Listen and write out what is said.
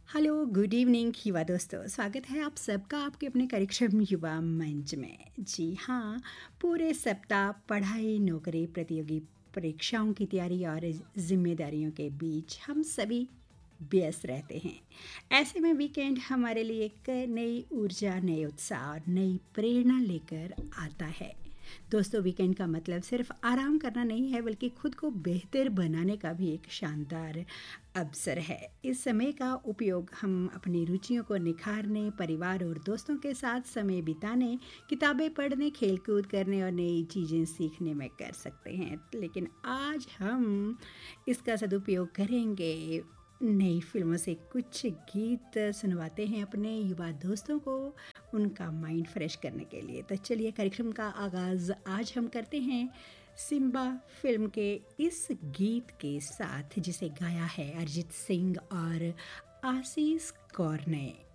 Hello, good evening युवा दोस्तों। स्वागत है आप सबका आपके अपने कार्यक्रम युवा मंच में। जी हाँ, पूरे सप्ताह पढ़ाई, नौकरी, प्रतियोगी परीक्षाओं की तैयारी और जिम्मेदारियों के बीच हम सभी व्यस्त रहते हैं। ऐसे में वीकेंड हमारे लिए एक नई ऊर्जा, नए उत्साह और नई प्रेरणा लेकर आता है। दोस्तों, वीकेंड का मतलब सिर्फ आराम करना नहीं है, बल्कि खुद को बेहतर बनाने का भी एक शानदार अवसर है। इस समय का उपयोग हम अपनी रुचियों को निखारने, परिवार और दोस्तों के साथ समय बिताने, किताबें पढ़ने, खेलकूद करने और नई चीज़ें सीखने में कर सकते हैं। लेकिन आज हम इसका सदुपयोग करेंगे, नई फिल्मों से कुछ गीत सुनवाते हैं अपने युवा दोस्तों को, उनका माइंड फ्रेश करने के लिए। तो चलिए, कार्यक्रम का आगाज़ आज हम करते हैं सिम्बा फिल्म के इस गीत के साथ, जिसे गाया है अरिजीत सिंह और आशीष कौर ने।